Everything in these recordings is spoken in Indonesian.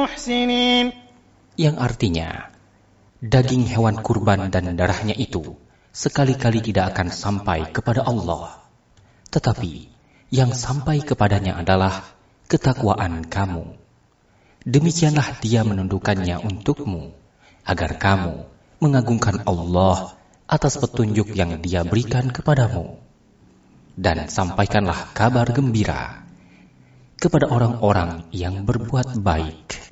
محسنين. Yang artinya, daging hewan kurban dan darahnya itu sekali-kali tidak akan sampai kepada Allah. Tetapi yang sampai kepadanya adalah ketakwaan kamu. Demikianlah Dia menundukkannya untukmu, agar kamu mengagungkan Allah atas petunjuk yang Dia berikan kepadamu. Dan sampaikanlah kabar gembira kepada orang-orang yang berbuat baik.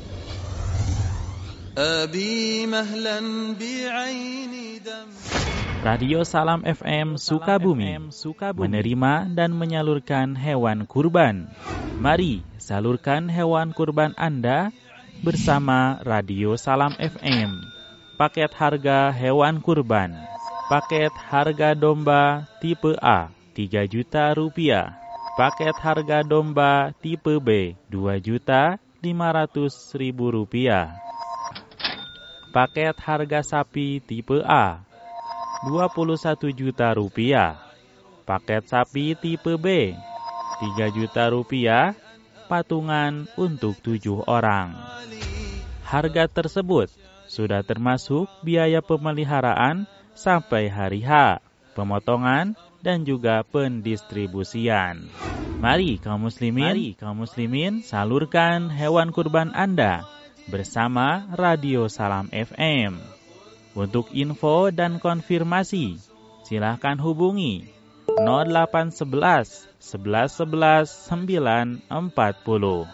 Radio Salam FM Sukabumi menerima dan menyalurkan hewan kurban. Mari salurkan hewan kurban Anda bersama Radio Salam FM. Paket harga hewan kurban. Paket harga domba tipe A 3 juta rupiah. Paket harga domba tipe B 2.500.000 rupiah. Paket harga sapi tipe A 21 juta rupiah. Paket sapi tipe B 3 juta rupiah, patungan untuk 7 orang. Harga tersebut sudah termasuk biaya pemeliharaan sampai hari H, pemotongan dan juga pendistribusian. Mari kaum muslimin salurkan hewan kurban Anda bersama Radio Salam FM. Untuk info dan konfirmasi, silahkan hubungi 0811 11 11 940.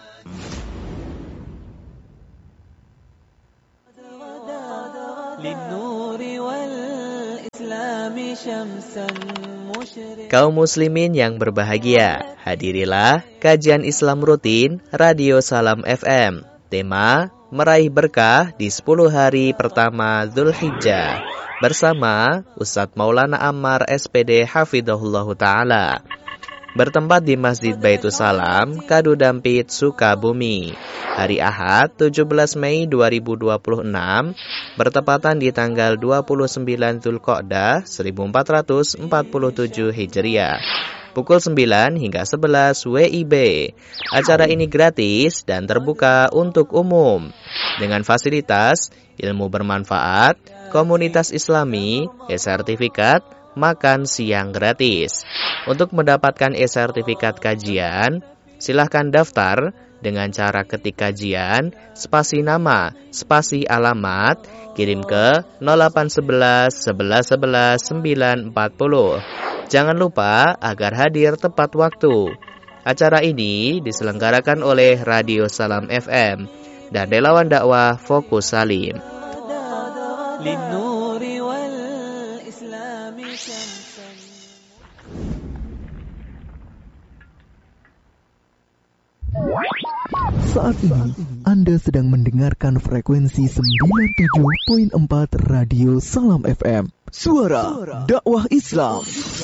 Kaum muslimin yang berbahagia, hadirilah kajian Islam rutin Radio Salam FM. Tema meraih berkah di 10 hari pertama Dzulhijjah bersama Ustadz Maulana Ammar SPD Hafidhahullahu Ta'ala. Bertempat di Masjid Baitul Salam, Kadu Dampit, Sukabumi. Hari Ahad 17 Mei 2026 bertepatan di tanggal 29 Dzulqa'dah 1447 Hijriah. Pukul 9 hingga 11 WIB. Acara ini gratis dan terbuka untuk umum. Dengan fasilitas ilmu bermanfaat, komunitas Islami, e-sertifikat, makan siang gratis. Untuk mendapatkan e-sertifikat kajian, silahkan daftar dengan cara ketik kajian, spasi nama, spasi alamat, kirim ke 0811 11 11 940. Jangan lupa agar hadir tepat waktu. Acara ini diselenggarakan oleh Radio Salam FM dan relawan dakwah Fokus Salim. Saat ini Anda sedang mendengarkan frekuensi 97.4 Radio Salam FM. Suara dakwah Islam.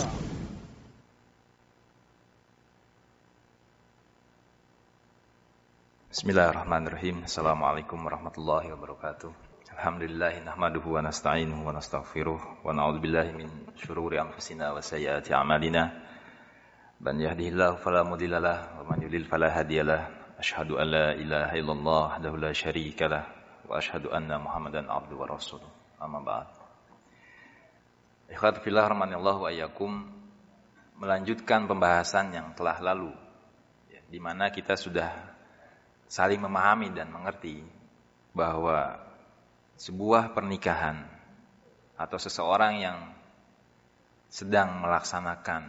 Bismillahirrahmanirrahim. Assalamualaikum warahmatullahi wabarakatuh. Alhamdulillah nahmaduhu wa nasta'inuhu wa nastaghfiruh wa na'udzubillahi min syururi anfusina wa sayyiati a'malina. Man yahdihillahu fala mudhillalah wa man yudlil fala hadiyalah. Asyhadu an la ilaha illallah wahdahu la syarikalah wa asyhadu anna Muhammadan abduhu wa rasuluh. Amma ba'd. Ikhwati fillah rahimanallahu wa iyyakum, melanjutkan pembahasan yang telah lalu, di mana kita sudah saling memahami dan mengerti bahwa sebuah pernikahan atau seseorang yang sedang melaksanakan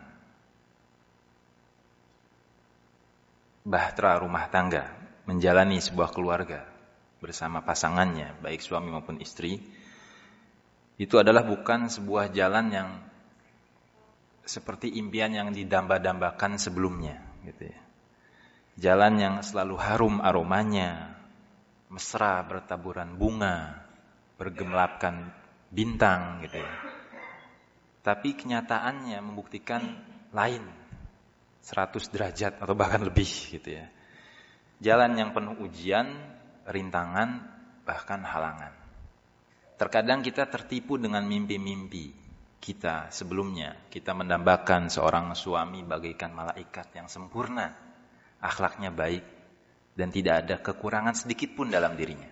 bahtera rumah tangga, menjalani sebuah keluarga bersama pasangannya, baik suami maupun istri, itu adalah bukan sebuah jalan yang seperti impian yang didamba-dambakan sebelumnya, gitu ya. Jalan yang selalu harum aromanya, mesra bertaburan bunga, bergemerlapkan bintang, gitu ya. Tapi kenyataannya membuktikan lain, 100 derajat atau bahkan lebih, gitu ya. Jalan yang penuh ujian, rintangan, bahkan halangan. Terkadang kita tertipu dengan mimpi-mimpi kita sebelumnya. Kita mendambakan seorang suami bagaikan malaikat yang sempurna, akhlaknya baik, dan tidak ada kekurangan sedikit pun dalam dirinya.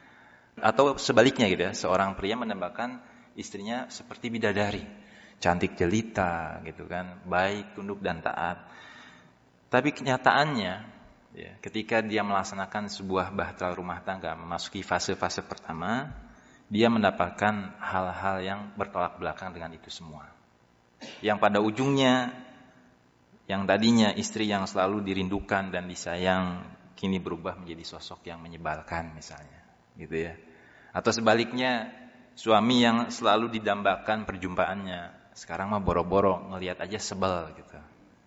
Atau sebaliknya gitu ya, seorang pria mendambakan istrinya seperti bidadari, cantik jelita gitu kan, baik, tunduk dan taat. Tapi kenyataannya ya, ketika dia melaksanakan sebuah bahtera rumah tangga, memasuki fase-fase pertama, dia mendapatkan hal-hal yang bertolak belakang dengan itu semua. Yang pada ujungnya, yang tadinya istri yang selalu dirindukan dan disayang, kini berubah menjadi sosok yang menyebalkan misalnya, gitu ya. Atau sebaliknya, suami yang selalu didambakan perjumpaannya, sekarang mah boro-boro ngelihat aja sebel gitu.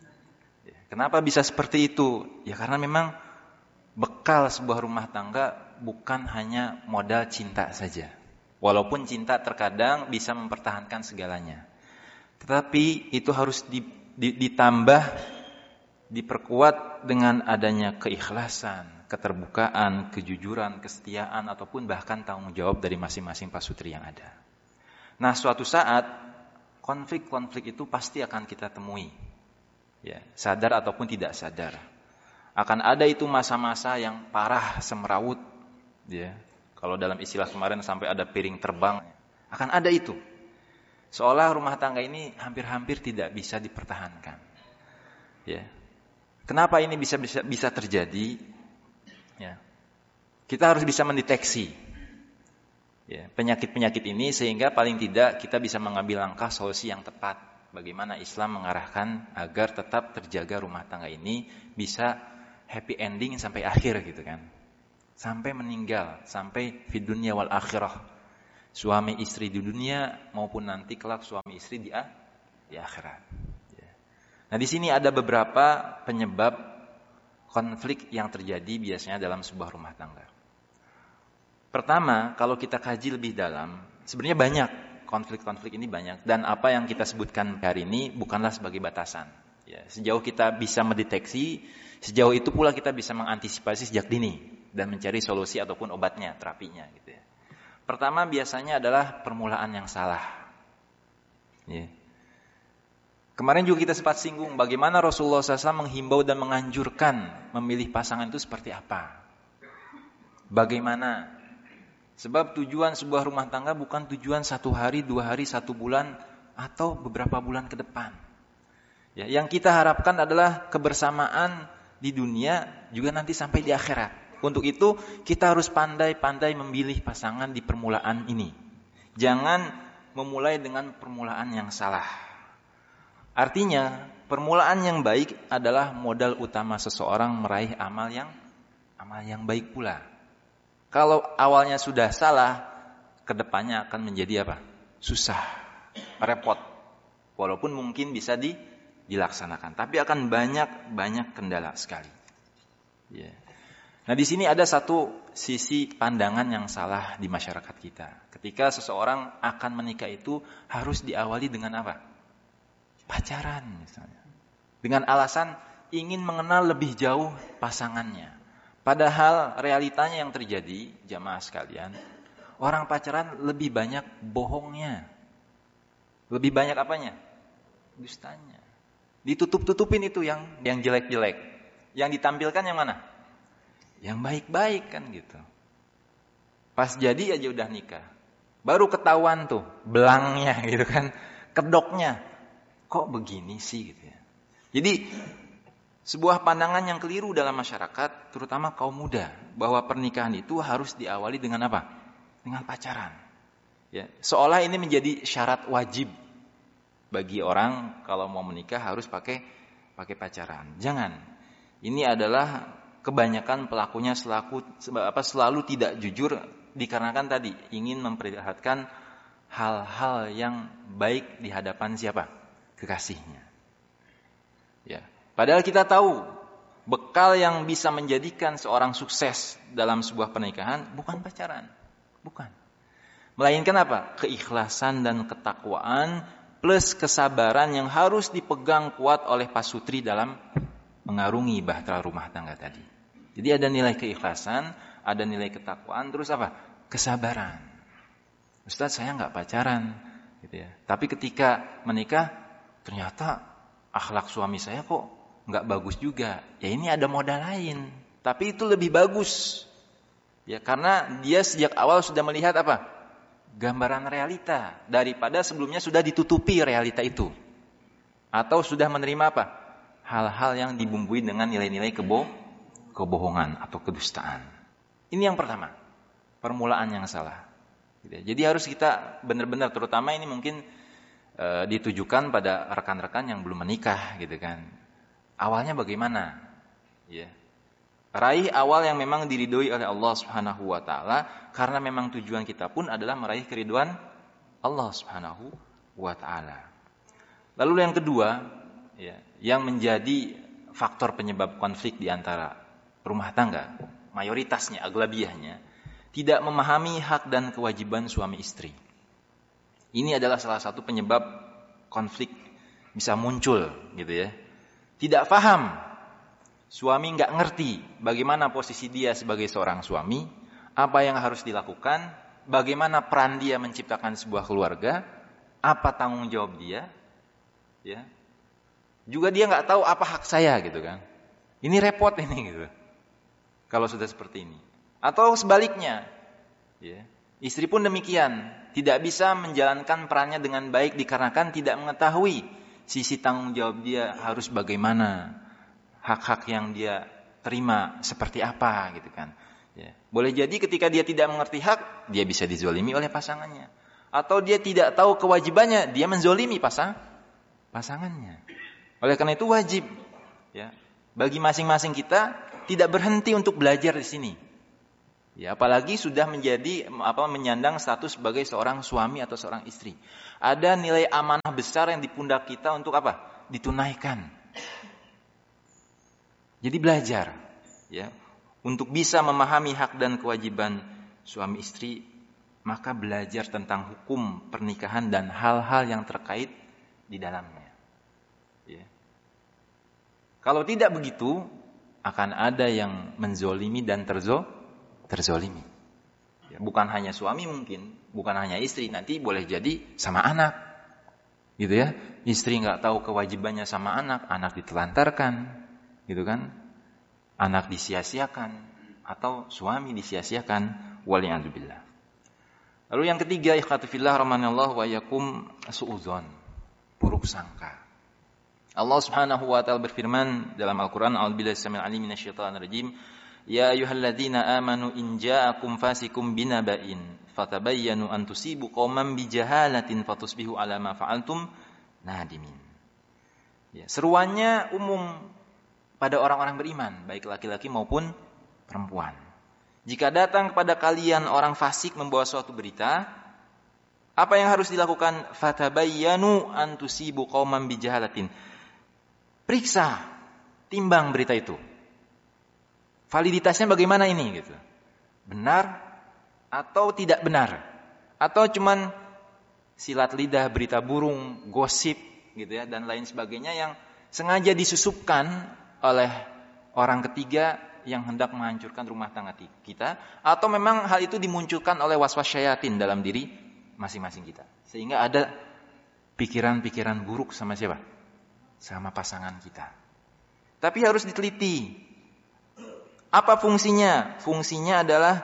Kenapa bisa seperti itu? Ya karena memang bekal sebuah rumah tangga bukan hanya modal cinta saja. Walaupun cinta terkadang bisa mempertahankan segalanya. Tetapi itu harus ditambah, diperkuat dengan adanya keikhlasan, keterbukaan, kejujuran, kesetiaan, ataupun bahkan tanggung jawab dari masing-masing pasutri yang ada. Nah, suatu saat konflik-konflik itu pasti akan kita temui. Ya, sadar ataupun tidak sadar. Akan ada itu masa-masa yang parah semrawut, ya. Kalau dalam istilah kemarin sampai ada piring terbang, akan ada itu. Seolah rumah tangga ini hampir-hampir tidak bisa dipertahankan. Ya. Kenapa ini bisa terjadi? Ya. Kita harus bisa mendeteksi ya, penyakit-penyakit ini sehingga paling tidak kita bisa mengambil langkah solusi yang tepat. Bagaimana Islam mengarahkan agar tetap terjaga rumah tangga ini bisa happy ending sampai akhir gitu kan. Sampai meninggal, sampai fid dunya wal akhirah. Suami istri di dunia maupun nanti kelak suami istri di akhirat. Nah, di sini ada beberapa penyebab konflik yang terjadi biasanya dalam sebuah rumah tangga. Pertama, kalau kita kaji lebih dalam, sebenarnya banyak konflik-konflik ini banyak, dan apa yang kita sebutkan hari ini bukanlah sebagai batasan. Ya, sejauh kita bisa mendeteksi, sejauh itu pula kita bisa mengantisipasi sejak dini dan mencari solusi ataupun obatnya, terapinya. Gitu ya. Pertama biasanya adalah permulaan yang salah. Ya. Kemarin juga kita sempat singgung bagaimana Rasulullah SAW menghimbau dan menganjurkan memilih pasangan itu seperti apa. Bagaimana? Sebab tujuan sebuah rumah tangga bukan tujuan 1 hari, 2 hari, 1 bulan, atau beberapa bulan ke depan. Ya, yang kita harapkan adalah kebersamaan di dunia juga nanti sampai di akhirat. Untuk itu kita harus pandai-pandai memilih pasangan di permulaan ini. Jangan memulai dengan permulaan yang salah. Artinya permulaan yang baik adalah modal utama seseorang meraih amal yang baik pula. Kalau awalnya sudah salah, kedepannya akan menjadi apa? Susah, repot. Walaupun mungkin bisa dilaksanakan, tapi akan banyak kendala sekali. Yeah. Nah, di sini ada satu sisi pandangan yang salah di masyarakat kita. Ketika seseorang akan menikah itu harus diawali dengan apa? Pacaran misalnya. Dengan alasan ingin mengenal lebih jauh pasangannya. Padahal realitanya yang terjadi, jamaah sekalian, orang pacaran lebih banyak bohongnya. Lebih banyak apanya? Dustanya. Ditutup-tutupin itu yang jelek-jelek. Yang ditampilkan yang mana? Yang baik-baik kan gitu. Pas jadi aja udah nikah. Baru ketahuan tuh belangnya gitu kan. Kedoknya. Kok begini sih gitu ya. Jadi sebuah pandangan yang keliru dalam masyarakat, terutama kaum muda, bahwa pernikahan itu harus diawali dengan apa? Dengan pacaran. Ya, seolah ini menjadi syarat wajib bagi orang kalau mau menikah harus pakai pacaran. Jangan. Ini adalah kebanyakan pelakunya selalu tidak jujur dikarenakan tadi ingin memperlihatkan hal-hal yang baik di hadapan siapa? Kekasihnya. Ya. Padahal kita tahu bekal yang bisa menjadikan seorang sukses dalam sebuah pernikahan bukan pacaran. Bukan. Melainkan apa? Keikhlasan dan ketakwaan plus kesabaran yang harus dipegang kuat oleh pasutri dalam mengarungi bahtera rumah tangga tadi. Jadi ada nilai keikhlasan, ada nilai ketakwaan, terus apa? Kesabaran. Ustaz, saya nggak pacaran, gitu ya. Tapi ketika menikah, ternyata akhlak suami saya kok nggak bagus juga. Ya ini ada modal lain. Tapi itu lebih bagus. Ya, karena dia sejak awal sudah melihat apa? Gambaran realita daripada sebelumnya sudah ditutupi realita itu. Atau sudah menerima apa? Hal-hal yang dibumbui dengan nilai-nilai kebohongan atau kedustaan. Ini yang pertama. Permulaan yang salah. Jadi harus kita benar-benar, terutama ini mungkin ditujukan pada rekan-rekan yang belum menikah gitu kan. Awalnya bagaimana? Ya. Raih awal yang memang diridhoi oleh Allah Subhanahu wa taala, karena memang tujuan kita pun adalah meraih keridhaan Allah Subhanahu wa taala. Lalu yang kedua, ya, yang menjadi faktor penyebab konflik di antara rumah tangga, mayoritasnya, aglabiahnya, tidak memahami hak dan kewajiban suami istri. Ini adalah salah satu penyebab konflik bisa muncul, gitu ya. Tidak paham, suami nggak ngerti bagaimana posisi dia sebagai seorang suami, apa yang harus dilakukan, bagaimana peran dia menciptakan sebuah keluarga, apa tanggung jawab dia, ya. Juga dia nggak tahu apa hak saya, gitu kan. Ini repot ini, gitu. Kalau sudah seperti ini. Atau sebaliknya, ya. Istri pun demikian, tidak bisa menjalankan perannya dengan baik dikarenakan tidak mengetahui sisi tanggung jawab dia harus bagaimana, hak-hak yang dia terima seperti apa, gitu kan. Ya. Boleh jadi ketika dia tidak mengerti hak, dia bisa dizolimi oleh pasangannya. Atau dia tidak tahu kewajibannya, dia menzolimi pasangannya. Oleh karena itu wajib, ya, bagi masing-masing kita tidak berhenti untuk belajar di sini. Ya, apalagi sudah menyandang status sebagai seorang suami atau seorang istri. Ada nilai amanah besar yang di pundak kita untuk apa? Ditunaikan. Jadi belajar, ya, untuk bisa memahami hak dan kewajiban suami istri, maka belajar tentang hukum pernikahan dan hal-hal yang terkait di dalamnya. Ya. Kalau tidak begitu, akan ada yang menzolimi dan terzolimi. Ya, bukan hanya suami mungkin, bukan hanya istri, nanti boleh jadi sama anak. Gitu ya. Istri nggak tahu kewajibannya sama anak, anak ditelantarkan, gitu kan? Anak disia-siakan atau suami disia-siakan, waliyadzubillah. Lalu yang ketiga, ikhwati fillah rahimanallahu wa iyyakum, suudzon, buruk sangka. Allah Subhanahu wa taala berfirman dalam Al-Qur'an, a'udzubillahi samil alim minasyaitonir rajim, ya ayyuhalladzina amanu in ja'akum fasikum binaba'in fatabayyanu an tusibu qauman bijahalatin fatusbihu 'ala ma fa'altum nadimin. Ya, seruannya umum pada orang-orang beriman, baik laki-laki maupun perempuan. Jika datang kepada kalian orang fasik membawa suatu berita, apa yang harus dilakukan? Fatabayyanu an tusibu qauman bijahalatin. Periksa, timbang berita itu. Validitasnya bagaimana ini, gitu. Benar atau tidak benar? Atau cuman silat lidah, berita burung, gosip, gitu ya, dan lain sebagainya yang sengaja disusupkan oleh orang ketiga yang hendak menghancurkan rumah tangga kita, atau memang hal itu dimunculkan oleh waswas syayatin dalam diri masing-masing kita, sehingga ada pikiran-pikiran buruk sama siapa? Sama pasangan kita. Tapi harus diteliti. Apa fungsinya? Fungsinya adalah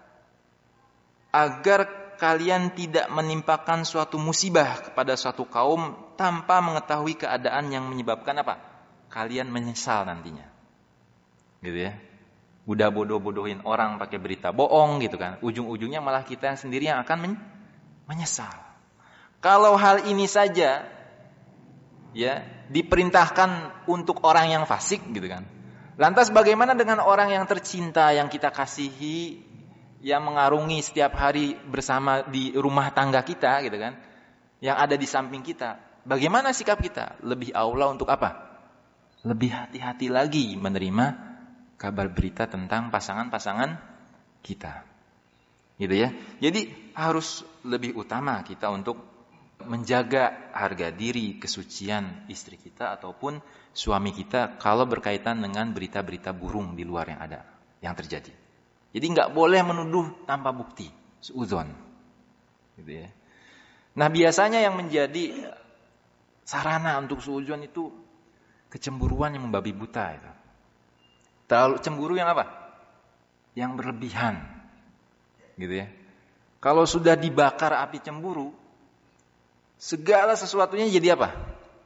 agar kalian tidak menimpakan suatu musibah kepada suatu kaum tanpa mengetahui keadaan yang menyebabkan apa? Kalian menyesal nantinya. Gitu ya. Udah bodoh-bodohin orang pakai berita bohong gitu kan. Ujung-ujungnya malah kita sendiri yang akan menyesal. Kalau hal ini saja ya diperintahkan untuk orang yang fasik gitu kan. Lantas bagaimana dengan orang yang tercinta yang kita kasihi, yang mengarungi setiap hari bersama di rumah tangga kita gitu kan, yang ada di samping kita? Bagaimana sikap kita? Lebih aula untuk apa? Lebih hati-hati lagi menerima kabar berita tentang pasangan-pasangan kita. Gitu ya. Jadi harus lebih utama kita untuk menjaga harga diri, kesucian istri kita ataupun suami kita kalau berkaitan dengan berita-berita burung di luar yang terjadi. Jadi nggak boleh menuduh tanpa bukti, suudzon. Gitu ya. Nah, biasanya yang menjadi sarana untuk suudzon itu kecemburuan yang membabi buta itu. Terlalu cemburu yang apa? Yang berlebihan. Gitu ya. Kalau sudah dibakar api cemburu, segala sesuatunya jadi apa?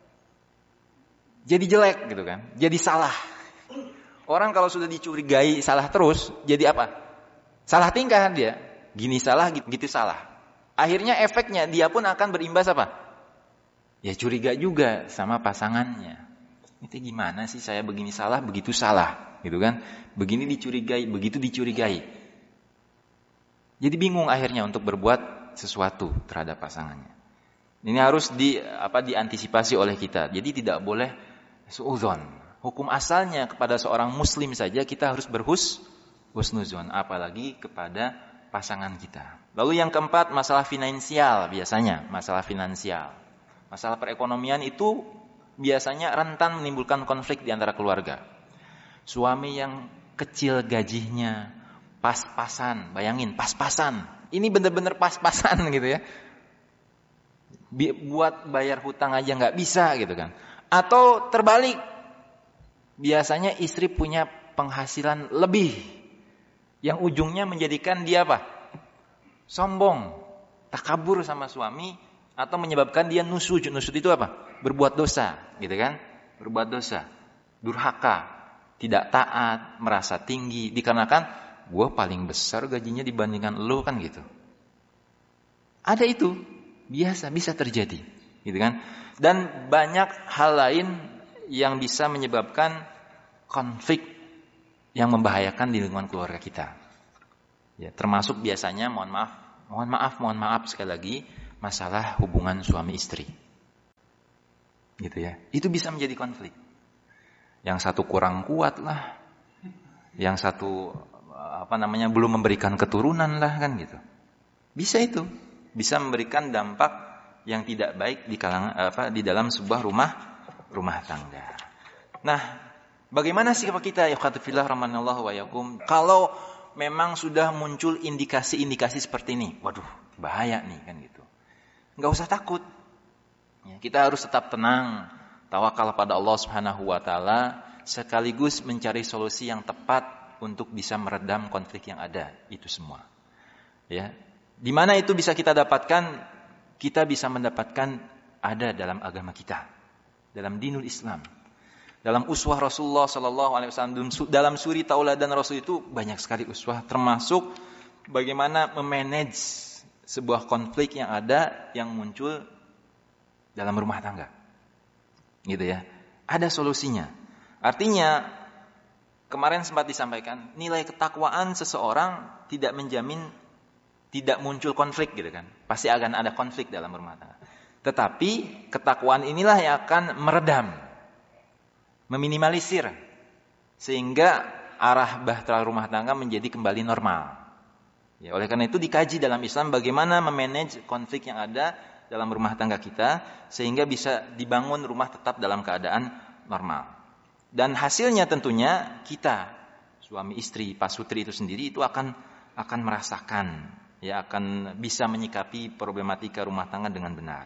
Jadi jelek gitu kan. Jadi salah. Orang kalau sudah dicurigai salah terus, jadi apa? Salah tingkah dia. Gini salah, gitu salah. Akhirnya efeknya dia pun akan berimbas apa? Ya curiga juga sama pasangannya. Itu gimana sih saya begini salah, begitu salah, gitu kan? Begini dicurigai, begitu dicurigai. Jadi bingung akhirnya untuk berbuat sesuatu terhadap pasangannya. Ini harus diantisipasi oleh kita. Jadi tidak boleh suudzon. Hukum asalnya kepada seorang muslim saja kita harus berhusnuzon, apalagi kepada pasangan kita. Lalu yang keempat, masalah finansial biasanya, masalah finansial. Masalah perekonomian itu biasanya rentan menimbulkan konflik di antara keluarga. Suami yang kecil gajinya, pas-pasan, bayangin pas-pasan. Ini benar-benar pas-pasan gitu ya. Buat bayar hutang aja nggak bisa gitu kan. Atau terbalik, biasanya istri punya penghasilan lebih, yang ujungnya menjadikan dia apa? Sombong, takabur sama suami, atau menyebabkan dia nusud. Nusud itu apa? Berbuat dosa, gitu kan? Berbuat dosa, durhaka, tidak taat, merasa tinggi, dikarenakan gue paling besar gajinya dibandingkan lo kan gitu. Ada itu, bisa terjadi, gitu kan? Dan banyak hal lain yang bisa menyebabkan konflik yang membahayakan di lingkungan keluarga kita. Ya, termasuk biasanya mohon maaf sekali lagi, masalah hubungan suami istri. Gitu ya. Itu bisa menjadi konflik. Yang satu kurang kuat lah. Yang satu belum memberikan keturunan lah kan gitu. Bisa itu. Bisa memberikan dampak yang tidak baik di dalam sebuah rumah tangga. Nah, bagaimana sikap kita ya khatifillah rahimanallahu wa yakum kalau memang sudah muncul indikasi-indikasi seperti ini? Waduh, bahaya nih kan gitu. Enggak usah takut. Ya, kita harus tetap tenang, tawakal pada Allah Subhanahu wa taala, sekaligus mencari solusi yang tepat untuk bisa meredam konflik yang ada itu semua. Ya. Di mana itu bisa kita dapatkan? Kita bisa mendapatkan ada dalam agama kita, dalam dinul Islam. Dalam uswah Rasulullah sallallahu alaihi wasallam, dalam suri tauladan Rasul itu banyak sekali uswah, termasuk bagaimana memanage sebuah konflik yang ada yang muncul dalam rumah tangga. Gitu ya. Ada solusinya. Artinya kemarin sempat disampaikan, nilai ketakwaan seseorang tidak menjamin tidak muncul konflik gitu kan. Pasti akan ada konflik dalam rumah tangga. Tetapi ketakwaan inilah yang akan meredam, meminimalisir, sehingga arah bahtera rumah tangga menjadi kembali normal. Ya, oleh karena itu dikaji dalam Islam bagaimana memanage konflik yang ada dalam rumah tangga kita sehingga bisa dibangun rumah tetap dalam keadaan normal. Dan hasilnya tentunya kita, suami istri, pasutri itu sendiri itu akan merasakan, ya akan bisa menyikapi problematika rumah tangga dengan benar.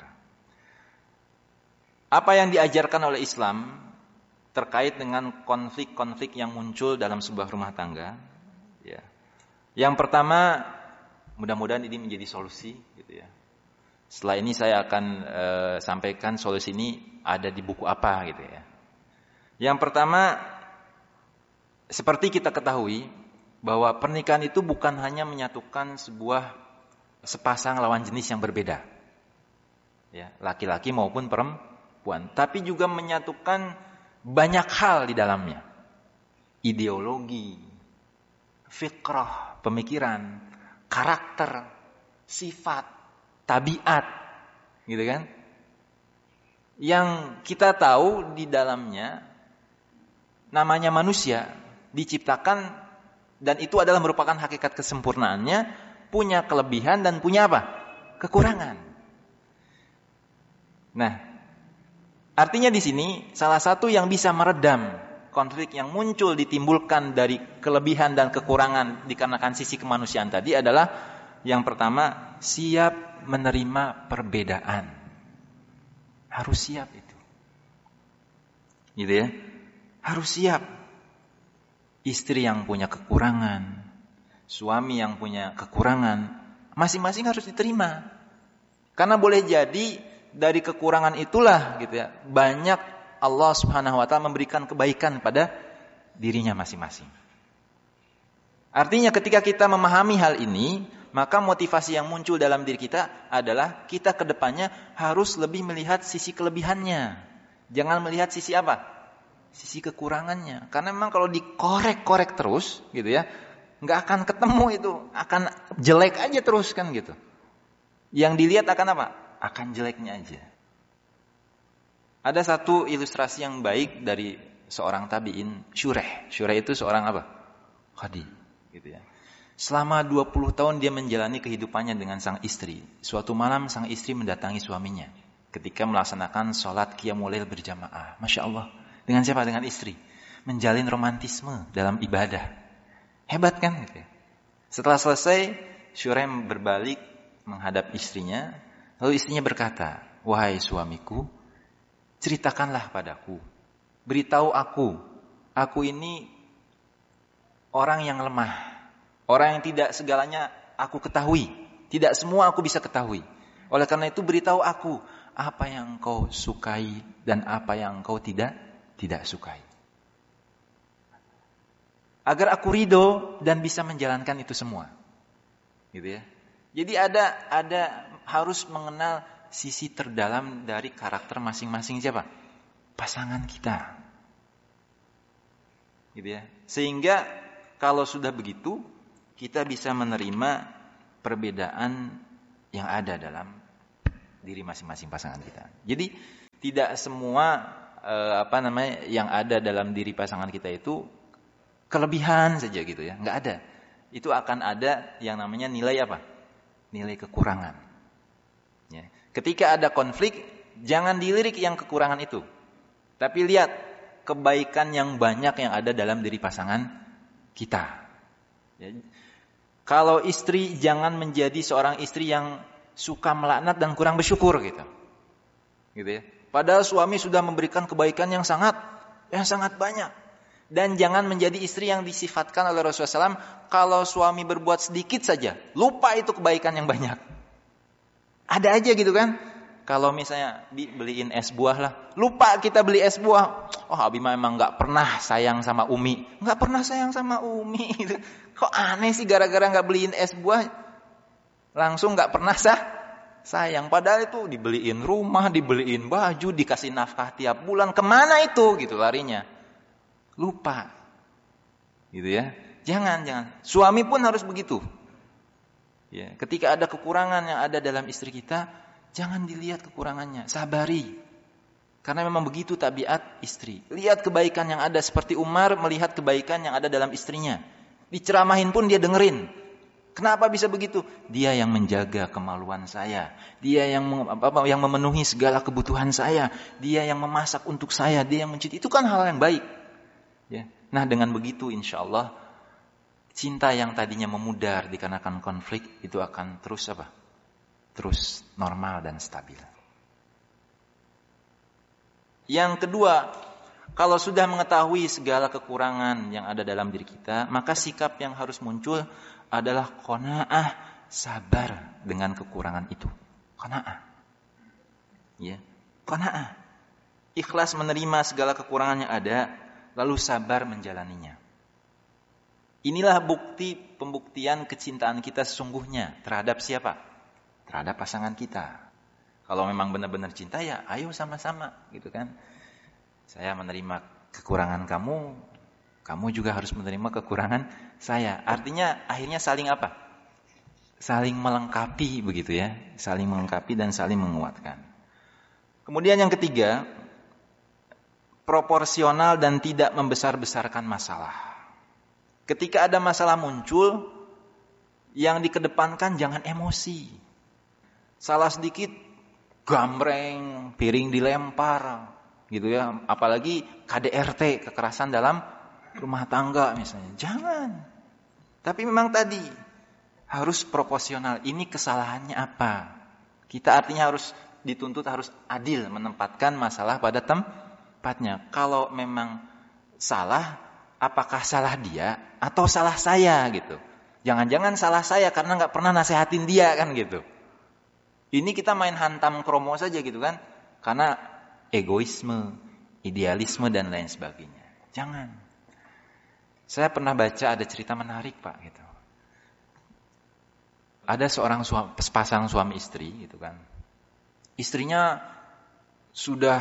Apa yang diajarkan oleh Islam terkait dengan konflik-konflik yang muncul dalam sebuah rumah tangga, ya. Yang pertama, mudah-mudahan ini menjadi solusi, gitu ya. Setelah ini saya akan sampaikan solusi ini ada di buku apa, gitu ya. Yang pertama, seperti kita ketahui bahwa pernikahan itu bukan hanya menyatukan sepasang lawan jenis yang berbeda, ya, laki-laki maupun perempuan, tapi juga menyatukan banyak hal di dalamnya. Ideologi, fikrah, pemikiran, karakter, sifat, tabiat, gitu kan? Yang kita tahu di dalamnya namanya manusia diciptakan dan itu adalah merupakan hakikat kesempurnaannya, punya kelebihan dan punya apa? Kekurangan. Nah, artinya di sini salah satu yang bisa meredam konflik yang muncul ditimbulkan dari kelebihan dan kekurangan dikarenakan sisi kemanusiaan tadi adalah yang pertama, siap menerima perbedaan. Harus siap itu. Gitu ya. Harus siap. istri yang punya kekurangan, suami yang punya kekurangan, masing-masing harus diterima. Karena boleh jadi dari kekurangan itulah gitu ya, banyak Allah Subhanahu wa taala memberikan kebaikan pada dirinya masing-masing. Artinya ketika kita memahami hal ini, maka motivasi yang muncul dalam diri kita adalah kita ke depannya harus lebih melihat sisi kelebihannya. Jangan melihat sisi apa? Sisi kekurangannya. Karena memang kalau dikorek-korek terus gitu ya, nggak akan ketemu itu, akan jelek aja terus kan gitu. Yang dilihat akan apa? Akan jeleknya aja. Ada satu ilustrasi yang baik dari seorang tabi'in, Syureh. Syureh itu seorang apa? Qadi, gitu ya. Selama 20 tahun dia menjalani kehidupannya dengan sang istri. Suatu malam sang istri mendatangi suaminya ketika melaksanakan sholat qiyamul lail berjamaah. Masya Allah. Dengan siapa? Dengan istri. Menjalin romantisme dalam ibadah. Hebat kan? Gitu ya. Setelah selesai, Syureh berbalik menghadap istrinya. Lalu istrinya berkata, "Wahai suamiku, ceritakanlah padaku. Beritahu aku ini orang yang lemah. Orang yang tidak segalanya aku ketahui. Tidak semua aku bisa ketahui. Oleh karena itu beritahu aku apa yang kau sukai dan apa yang kau tidak sukai. Agar aku ridho dan bisa menjalankan itu semua." Gitu ya. Jadi ada harus mengenal sisi terdalam dari karakter masing-masing siapa? Pasangan kita. Gitu ya. Sehingga kalau sudah begitu, kita bisa menerima perbedaan yang ada dalam diri masing-masing pasangan kita. Jadi tidak semua yang ada dalam diri pasangan kita itu kelebihan saja gitu ya. Enggak ada. Itu akan ada yang namanya nilai apa? Nilai kekurangan. Ya. Ketika ada konflik, jangan dilirik yang kekurangan itu. Tapi lihat kebaikan yang banyak yang ada dalam diri pasangan kita. Ya. Kalau istri, jangan menjadi seorang istri yang suka melaknat dan kurang bersyukur gitu. Gitu ya. Padahal suami sudah memberikan kebaikan yang sangat banyak. Dan jangan menjadi istri yang disifatkan oleh Rasulullah SAW, kalau suami berbuat sedikit saja, lupa itu kebaikan yang banyak. Ada aja gitu kan. Kalau misalnya beliin es buah lah, lupa kita beli es buah. Oh, Abi memang gak pernah sayang sama Umi. Gak pernah sayang sama Umi. Kok aneh sih gara-gara gak beliin es buah, langsung gak pernah sayang. Padahal itu dibeliin rumah, dibeliin baju, dikasih nafkah tiap bulan. Kemana itu gitu larinya? Lupa. Gitu ya. Jangan. Suami pun harus begitu. Ya, ketika ada kekurangan yang ada dalam istri kita, jangan dilihat kekurangannya, sabari. Karena memang begitu tabiat istri. Lihat kebaikan yang ada, seperti Umar melihat kebaikan yang ada dalam istrinya. Diceramahin pun dia dengerin. Kenapa bisa begitu? Dia yang menjaga kemaluan saya. Dia yang memenuhi segala kebutuhan saya. Dia yang memasak untuk saya. Dia yang mencuci. Itu kan hal yang baik. Ya. Nah, dengan begitu insya Allah cinta yang tadinya memudar dikarenakan konflik itu akan terus normal dan stabil. Yang kedua, kalau sudah mengetahui segala kekurangan yang ada dalam diri kita, maka sikap yang harus muncul adalah qanaah, sabar dengan kekurangan itu. Qanaah. Ya, qanaah. Ikhlas menerima segala kekurangan yang ada, lalu sabar menjalaninya. Inilah pembuktian kecintaan kita sesungguhnya terhadap siapa? Terhadap pasangan kita. Kalau memang benar-benar cinta, ya ayo sama-sama gitu kan. Saya menerima kekurangan kamu, kamu juga harus menerima kekurangan saya. Artinya akhirnya saling apa? Saling melengkapi begitu ya. Saling melengkapi dan saling menguatkan. Kemudian yang ketiga, proporsional dan tidak membesar-besarkan masalah. Ketika ada masalah muncul, yang dikedepankan jangan emosi. Salah sedikit, gambreng, piring dilempar, gitu ya. Apalagi KDRT, kekerasan dalam rumah tangga misalnya. Jangan. Tapi memang tadi, harus proporsional. Ini kesalahannya apa? Kita artinya harus dituntut, harus adil menempatkan masalah pada tempatnya. Kalau memang salah, apakah salah dia atau salah saya gitu. Jangan-jangan salah saya karena nggak pernah nasehatin dia kan gitu. Ini kita main hantam kromo saja gitu kan. Karena egoisme, idealisme dan lain sebagainya. Jangan. Saya pernah baca ada cerita menarik Pak gitu. Ada seorang sepasang suami istri gitu kan. Istrinya sudah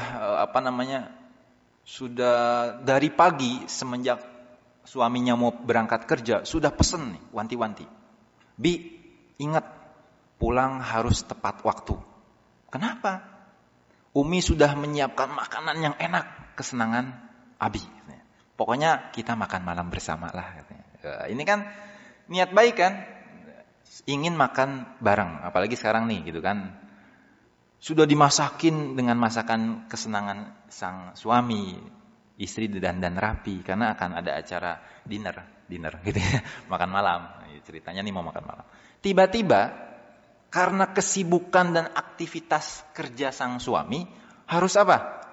sudah dari pagi semenjak suaminya mau berangkat kerja sudah pesen nih, wanti-wanti. Bi, ingat pulang harus tepat waktu. Kenapa? Umi sudah menyiapkan makanan yang enak, kesenangan Abi. Pokoknya kita makan malam bersama lah. Ini kan niat baik kan? Ingin makan bareng, apalagi sekarang nih gitu kan. Sudah dimasakin dengan masakan kesenangan sang suami, istri dandan rapi karena akan ada acara dinner gitu ya, makan malam. Ceritanya nih mau makan malam. Tiba-tiba karena kesibukan dan aktivitas kerja sang suami harus apa?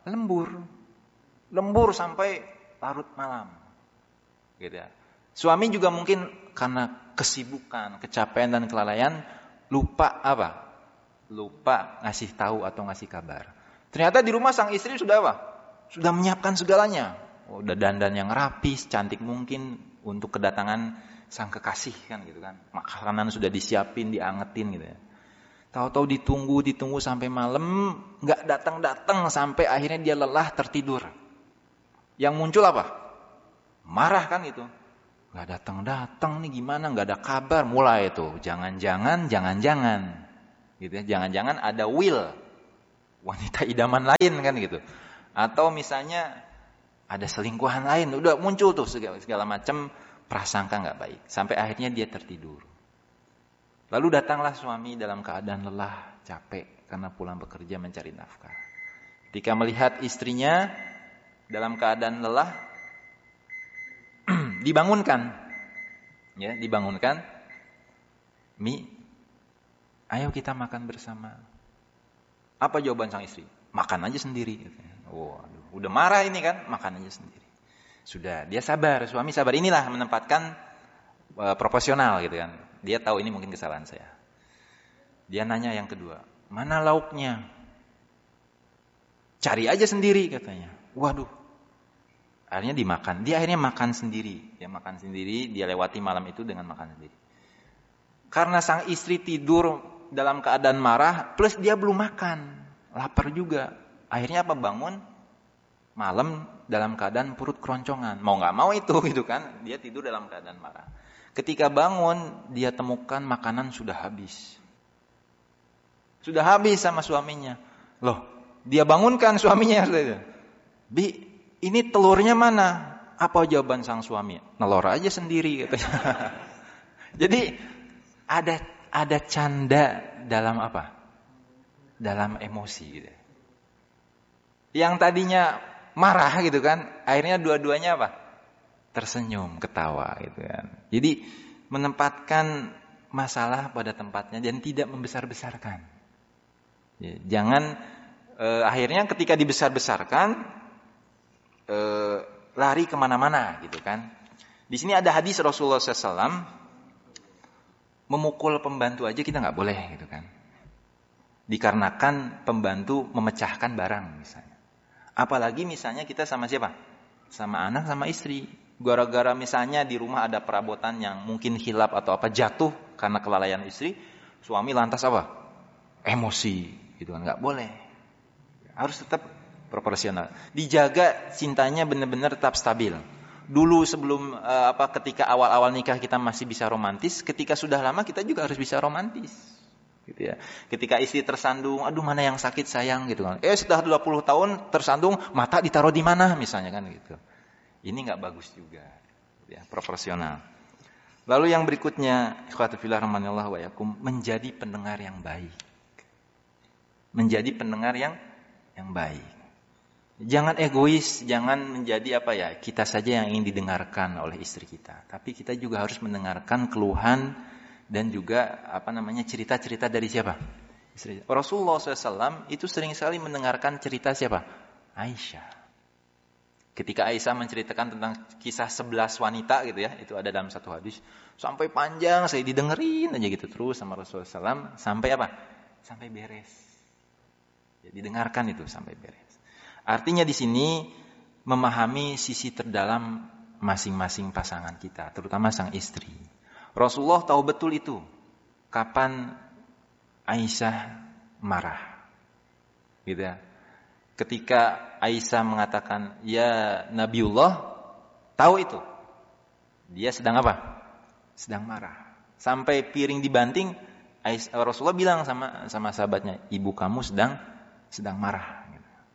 Lembur sampai larut malam. Gitu ya. Suami juga mungkin karena kesibukan, kecapean dan kelalaian lupa apa? Lupa ngasih tahu atau ngasih kabar. Ternyata di rumah sang istri sudah apa? Sudah menyiapkan segalanya. Udah dandan yang rapi, secantik mungkin untuk kedatangan sang kekasih kan gitu kan. Makanan sudah disiapin, diangetin gitu ya. Tahu-tahu ditunggu sampai malam, nggak datang sampai akhirnya dia lelah tertidur. Yang muncul apa? Marah kan itu. Nggak datang nih gimana? Nggak ada kabar. Mulai itu. Jangan-jangan. Gitu ya. Jangan-jangan ada will. Wanita idaman lain kan gitu. Atau misalnya ada selingkuhan lain. Udah muncul tuh segala macam prasangka nggak baik. Sampai akhirnya dia tertidur. Lalu datanglah suami dalam keadaan lelah, capek karena pulang bekerja mencari nafkah. Ketika melihat istrinya dalam keadaan lelah, dibangunkan. Ya, dibangunkan. Mi, ayo kita makan bersama. Apa jawaban sang istri? Makan aja sendiri. Waduh, udah marah ini kan, makan aja sendiri. Sudah, dia sabar, suami sabar. Inilah menempatkan proporsional gitu kan. Dia tahu ini mungkin kesalahan saya. Dia nanya yang kedua, mana lauknya? Cari aja sendiri katanya. Waduh. Akhirnya dimakan. Dia akhirnya makan sendiri. Dia makan sendiri, dia lewati malam itu dengan makan sendiri. Karena sang istri tidur dalam keadaan marah, plus dia belum makan. Lapar juga. Akhirnya apa? Bangun malam dalam keadaan perut keroncongan. Mau gak mau itu gitu kan. Dia tidur dalam keadaan marah. Ketika bangun, dia temukan makanan sudah habis. Sudah habis sama suaminya. Loh, dia bangunkan suaminya. Bi, ini telurnya mana? Apa jawaban sang suami? Nelor aja sendiri katanya. Jadi ada canda dalam apa? Dalam emosi gitu. Yang tadinya marah gitu kan, akhirnya dua-duanya apa? Tersenyum, ketawa gitu kan. Jadi menempatkan masalah pada tempatnya dan tidak membesar-besarkan. Ya, jangan akhirnya ketika dibesar-besarkan lari kemana-mana gitu kan. Di sini ada hadis Rasulullah SAW, memukul pembantu aja kita nggak boleh gitu kan. Dikarenakan pembantu memecahkan barang misalnya. Apalagi misalnya kita sama siapa? Sama anak, sama istri. Gara-gara misalnya di rumah ada perabotan yang mungkin hilap atau apa jatuh karena kelalaian istri, suami lantas apa? Emosi, gitu kan, nggak boleh. Harus tetap proporsional. Dijaga cintanya benar-benar tetap stabil. Dulu sebelum ketika awal-awal nikah kita masih bisa romantis, ketika sudah lama kita juga harus bisa romantis. Gitu ya. Ketika istri tersandung, aduh mana yang sakit sayang gitu kan. Setelah 20 tahun tersandung, mata ditaruh di mana misalnya kan gitu. Ini nggak bagus juga, ya, proporsional. Lalu yang berikutnya, ikhwatu fillah rahimanallah wa yakum, menjadi pendengar yang baik. Menjadi pendengar yang baik. Jangan egois, jangan menjadi kita saja yang ingin didengarkan oleh istri kita. Tapi kita juga harus mendengarkan keluhan dan juga cerita-cerita dari siapa? Istri. Rasulullah SAW itu sering sekali mendengarkan cerita siapa? Aisyah. Ketika Aisyah menceritakan tentang kisah 11 wanita gitu ya, itu ada dalam satu hadis, sampai panjang saya didengerin aja gitu terus sama Rasulullah SAW sampai apa? Sampai beres. Ya, didengarkan itu sampai beres. Artinya di sini memahami sisi terdalam masing-masing pasangan kita, terutama sang istri. Rasulullah tahu betul itu kapan Aisyah marah. Gitu ya. Ketika Aisyah mengatakan, "Ya Nabiullah," tahu itu. Dia sedang apa? Sedang marah. Sampai piring dibanting, Rasulullah bilang sama sahabatnya, "Ibu kamu sedang marah."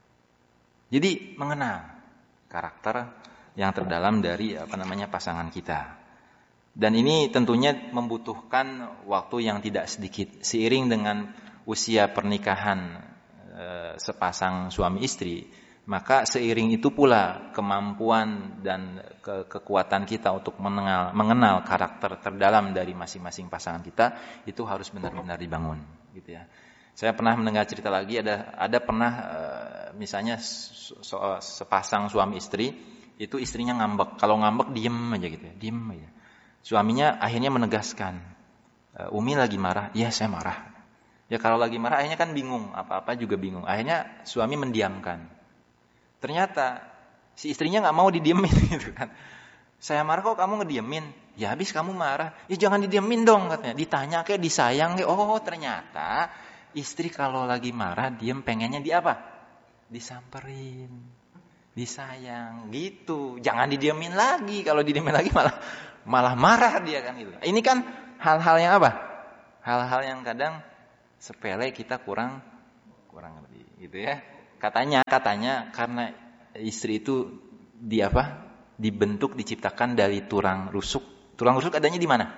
Jadi mengenal karakter yang terdalam dari pasangan kita. Dan ini tentunya membutuhkan waktu yang tidak sedikit. Seiring dengan usia pernikahan sepasang suami istri, maka seiring itu pula kemampuan dan kekuatan kita untuk mengenal karakter terdalam dari masing-masing pasangan kita itu harus benar-benar dibangun, gitu ya. Saya pernah mendengar cerita lagi, ada pernah misalnya sepasang suami istri, itu istrinya ngambek. Kalau ngambek diem aja gitu ya, diem aja. Suaminya akhirnya menegaskan, "Umi lagi marah." "Iya, saya marah." Ya kalau lagi marah akhirnya kan bingung, apa-apa juga bingung. Akhirnya suami mendiamkan. Ternyata si istrinya nggak mau didiemin gitu kan. "Saya marah kok kamu ngediemin?" "Ya habis kamu marah." "Ya jangan didiemin dong," katanya. Ditanya kayak disayang kayak. Oh ternyata istri kalau lagi marah diem pengennya di apa? Disamperin, disayang gitu. Jangan didiemin lagi. Kalau didiemin lagi malah marah dia kan gitu. Ini kan hal-hal yang apa? Hal-hal yang kadang sepele kita kurang lebih gitu ya. Katanya karena istri itu dibentuk, diciptakan dari tulang rusuk. Tulang rusuk adanya di mana?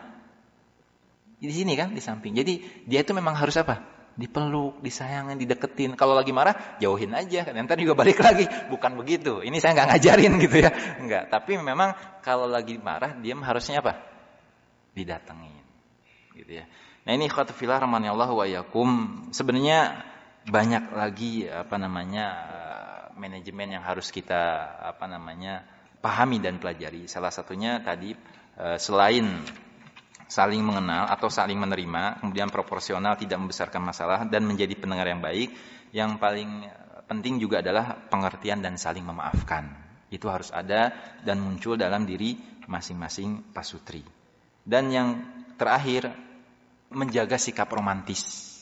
Di sini kan, di samping. Jadi dia itu memang harus apa? Dipeluk, disayangin, dideketin. Kalau lagi marah, jauhin aja. Nanti juga balik lagi. Bukan begitu. Ini saya nggak ngajarin gitu ya. Enggak. Tapi memang kalau lagi marah, dia harusnya apa? Didatengin. Gitu ya. Nah ini ikhwatu fillah rahimanallahu wa iyyakum. Sebenarnya banyak lagi manajemen yang harus kita pahami dan pelajari. Salah satunya tadi selain saling mengenal atau saling menerima, kemudian proporsional, tidak membesarkan masalah dan menjadi pendengar yang baik, yang paling penting juga adalah pengertian dan saling memaafkan. Itu harus ada dan muncul dalam diri masing-masing pasutri. Dan yang terakhir, menjaga sikap romantis.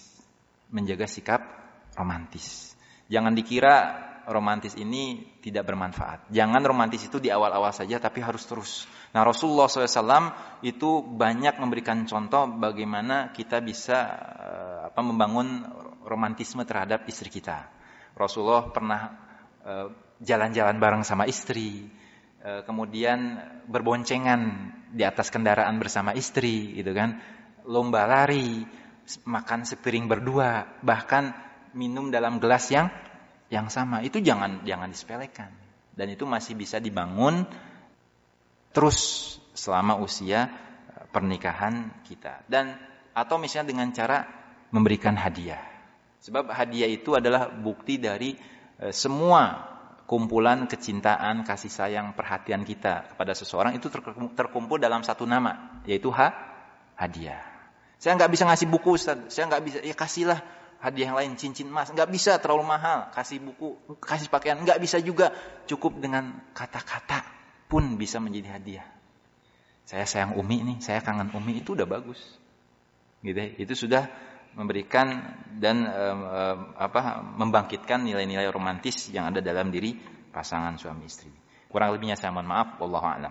Jangan dikira romantis ini tidak bermanfaat. Jangan romantis itu di awal-awal saja, tapi harus terus. Nah, Rasulullah SAW itu banyak memberikan contoh bagaimana kita bisa membangun romantisme terhadap istri kita. Rasulullah pernah jalan-jalan bareng sama istri, kemudian berboncengan di atas kendaraan bersama istri, gitu kan. Lomba lari, makan sepiring berdua, bahkan minum dalam gelas yang sama. Itu jangan disepelekan. Dan itu masih bisa dibangun terus selama usia pernikahan kita. Dan atau misalnya dengan cara memberikan hadiah. Sebab hadiah itu adalah bukti dari semua kumpulan kecintaan, kasih sayang, perhatian kita kepada seseorang itu terkumpul dalam satu nama, yaitu hadiah. Saya nggak bisa ngasih buku, Ustaz. Saya nggak bisa. Ya kasihlah hadiah yang lain, cincin emas. Nggak bisa, terlalu mahal. Kasih buku, kasih pakaian. Nggak bisa juga. Cukup dengan kata-kata pun bisa menjadi hadiah. Saya sayang Umi nih, saya kangen Umi, itu udah bagus. Gitu ya. Itu sudah memberikan dan membangkitkan nilai-nilai romantis yang ada dalam diri pasangan suami istri. Kurang lebihnya saya mohon maaf. Wallahu a'lam.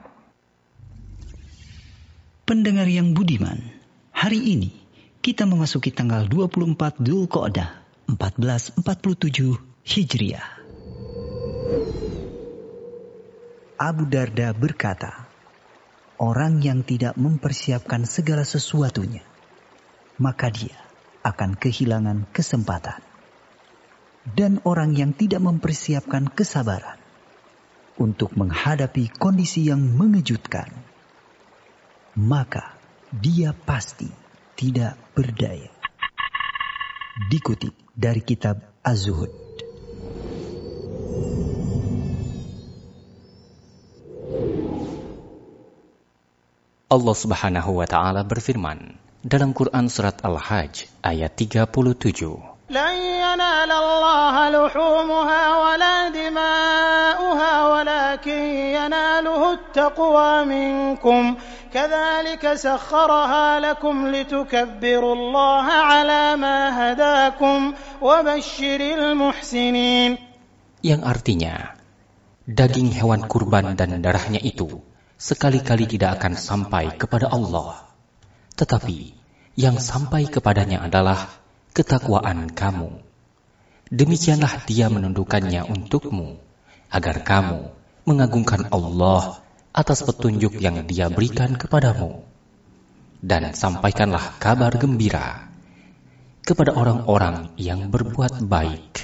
Pendengar yang budiman, hari ini kita memasuki tanggal 24 Dzulqa'dah 1447 Hijriah. Abu Darda berkata, orang yang tidak mempersiapkan segala sesuatunya, maka dia akan kehilangan kesempatan. Dan orang yang tidak mempersiapkan kesabaran untuk menghadapi kondisi yang mengejutkan, maka dia pasti tidak berdaya. Dikutip dari kitab Az-Zuhud. Allah Subhanahu wa taala berfirman dalam Quran surat Al-Hajj ayat 37. لن ينال الله لحومها ولا دماؤها ولكن يناله التقوى منكم كذلك سخرها لكم لتكبروا الله على ما هداكم وبشر المحسنين. Yang artinya, daging hewan kurban dan darahnya itu sekali-kali tidak akan sampai kepada Allah, tetapi yang sampai kepadanya adalah ketakwaan kamu. Demikianlah Dia menundukkannya untukmu, agar kamu mengagungkan Allah atas petunjuk yang Dia berikan kepadamu. Dan sampaikanlah kabar gembira kepada orang-orang yang berbuat baik.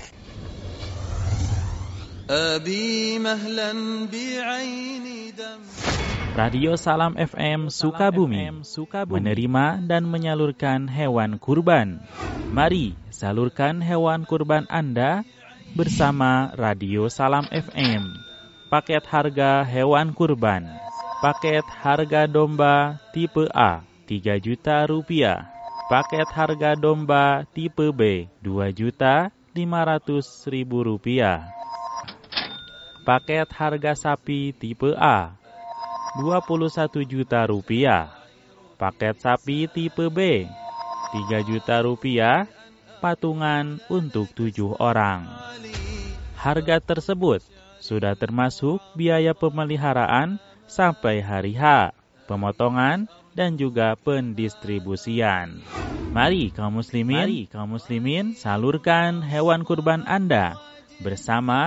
Radio Salam FM Sukabumi menerima dan menyalurkan hewan kurban. Mari salurkan hewan kurban Anda bersama Radio Salam FM. Paket harga hewan kurban. Paket harga domba tipe A 3 juta rupiah. Paket harga domba tipe B 2.500.000 rupiah. Paket harga sapi tipe A 21 juta rupiah. Paket sapi tipe B 3 juta rupiah, patungan untuk 7 orang. Harga tersebut sudah termasuk biaya pemeliharaan sampai hari H, pemotongan dan juga pendistribusian. Mari kaum muslimin salurkan hewan kurban Anda bersama